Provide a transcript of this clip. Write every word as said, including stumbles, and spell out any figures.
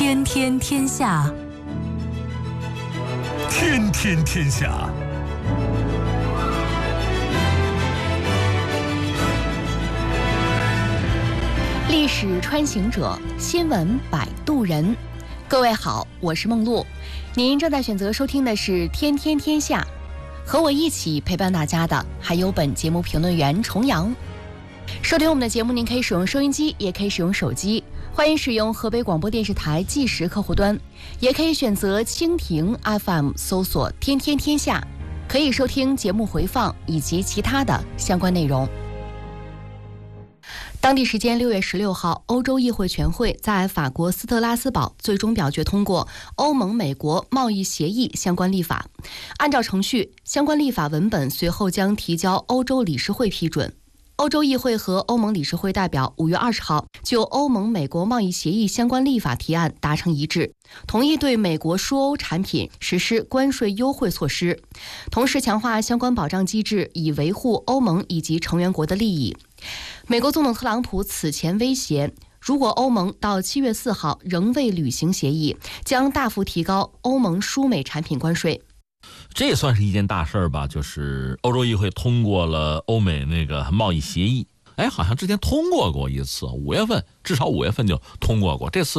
天天天下， 天天天下。 历史穿行者，新闻摆渡人。各位好，我是梦露，您正在选择收听的是《天天天下》，和我一起陪伴大家的还有本节目评论员重阳。收听我们的节目，您可以使用收音机，也可以使用手机，欢迎使用河北广播电视台计时客户端，也可以选择蜻蜓 F M 搜索“天天天下”，可以收听节目回放以及其他的相关内容。当地时间六月十六号，欧洲议会全会在法国斯特拉斯堡最终表决通过欧盟美国贸易协议相关立法。按照程序，相关立法文本随后将提交欧洲理事会批准。欧洲议会和欧盟理事会代表五月二十号就欧盟美国贸易协议相关立法提案达成一致，同意对美国输欧产品实施关税优惠措施，同时强化相关保障机制，以维护欧盟以及成员国的利益。美国总统特朗普此前威胁，如果欧盟到七月四号仍未履行协议，将大幅提高欧盟输美产品关税。 这也算是一件大事儿吧，就是欧洲议会通过了欧美那个贸易协议。哎，好像之前通过过一次，五月份至少五月份就通过过，这次